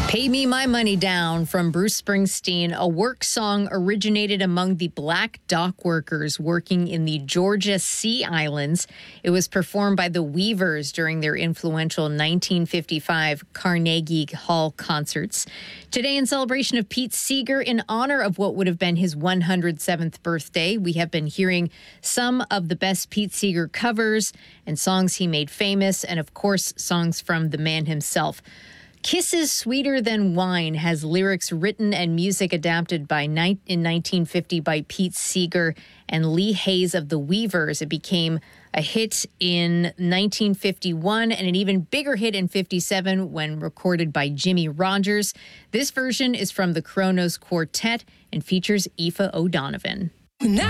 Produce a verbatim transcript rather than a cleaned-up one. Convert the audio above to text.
Pay Me My Money Down from Bruce Springsteen, a work song originated among the black dock workers working in the Georgia Sea Islands. It was performed by the Weavers during their influential nineteen fifty-five Carnegie Hall concerts. Today, in celebration of Pete Seeger, in honor of what would have been his one hundred seventh birthday, we have been hearing some of the best Pete Seeger covers and songs he made famous, and of course, songs from the man himself. Kisses Sweeter Than Wine has lyrics written and music adapted by ni- in nineteen fifty by Pete Seeger and Lee Hayes of the Weavers. It became a hit in nineteen fifty-one and an even bigger hit in fifty-seven when recorded by Jimmy Rogers. This version is from the Kronos Quartet and features Aoife O'Donovan. Now